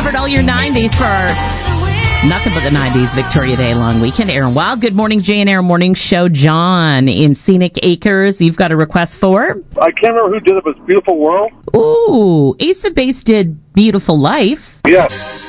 covered all your 90s for nothing but the 90s Victoria Day long weekend. Aaron Wild, good morning, Jay and Aaron Morning Show. John in Scenic Acres, you've got a request for? I can't remember who did it, but it's Beautiful World. Ooh, Ace of Base did Beautiful Life. Yes.